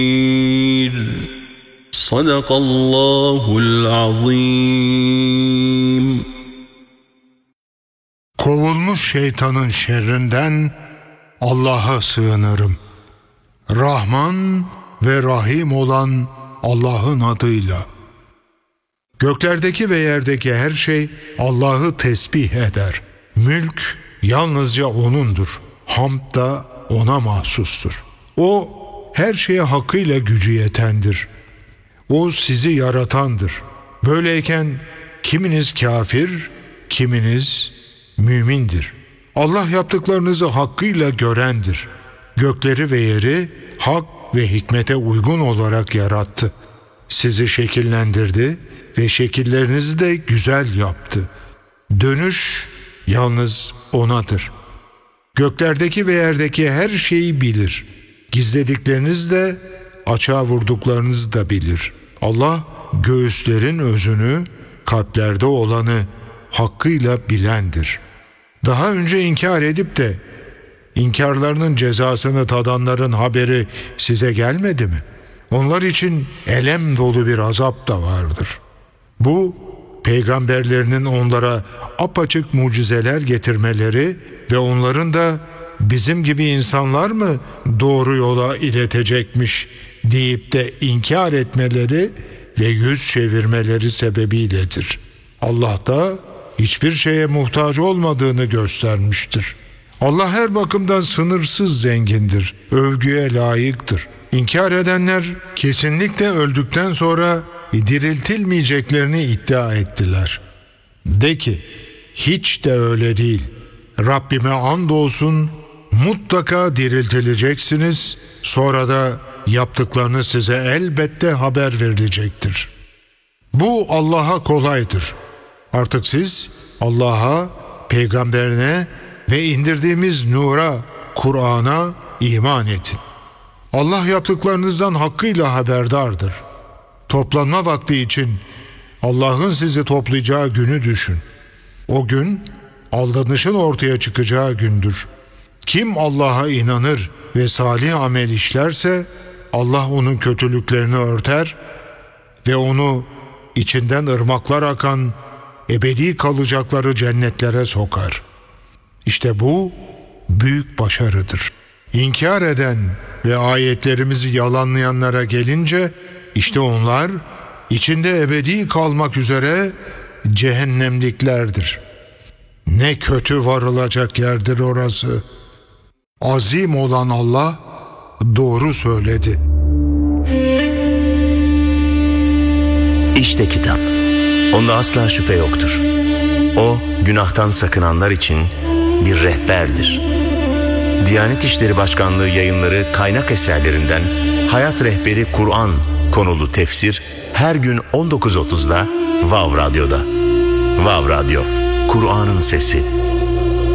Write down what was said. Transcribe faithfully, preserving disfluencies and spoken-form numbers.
Sadakallahul azim. Kovulmuş şeytanın şerrinden Allah'a sığınırım. Rahman ve Rahim olan Allah'ın adıyla. Göklerdeki ve yerdeki her şey Allah'ı tesbih eder. Mülk yalnızca O'nundur. Hamd da O'na mahsustur. O her şeye hakkıyla gücü yetendir. O sizi yaratandır. Böyleyken kiminiz kafir, kiminiz mümindir. Allah yaptıklarınızı hakkıyla görendir. Gökleri ve yeri hak ve hikmete uygun olarak yarattı. Sizi şekillendirdi ve şekillerinizi de güzel yaptı. Dönüş yalnız O'nadır. Göklerdeki ve yerdeki her şeyi bilir. Gizledikleriniz de açığa vurduklarınızı da bilir. Allah göğüslerin özünü, kalplerde olanı hakkıyla bilendir. Daha önce inkar edip de inkarlarının cezasını tadanların haberi size gelmedi mi? Onlar için elem dolu bir azap da vardır. Bu, peygamberlerinin onlara apaçık mucizeler getirmeleri ve onların da bizim gibi insanlar mı doğru yola iletecekmiş deyip de inkar etmeleri ve yüz çevirmeleri sebebiyledir. Allah da hiçbir şeye muhtaç olmadığını göstermiştir. Allah her bakımdan sınırsız zengindir, övgüye layıktır. İnkar edenler kesinlikle öldükten sonra diriltilmeyeceklerini iddia ettiler. De ki, hiç de öyle değil. Rabbime andolsun, mutlaka diriltileceksiniz, sonra da yaptıklarınız size elbette haber verilecektir. Bu Allah'a kolaydır. Artık siz Allah'a, peygamberine ve indirdiğimiz nura, Kur'an'a iman edin. Allah yaptıklarınızdan hakkıyla haberdardır. Toplanma vakti için Allah'ın sizi toplayacağı günü düşün. O gün aldanışın ortaya çıkacağı gündür. Kim Allah'a inanır ve salih amel işlerse Allah onun kötülüklerini örter ve onu içinden ırmaklar akan ebedi kalacakları cennetlere sokar. İşte bu büyük başarıdır. İnkar eden ve ayetlerimizi yalanlayanlara gelince işte onlar içinde ebedi kalmak üzere cehennemliklerdir. Ne kötü varılacak yerdir orası. Azim olan Allah doğru söyledi. İşte kitap. Onda asla şüphe yoktur. O, günahtan sakınanlar için bir rehberdir. Diyanet İşleri Başkanlığı Yayınları kaynak eserlerinden Hayat Rehberi Kur'an konulu tefsir her gün on dokuz otuzda Vav Radyo'da. Vav Radyo, Kur'an'ın sesi.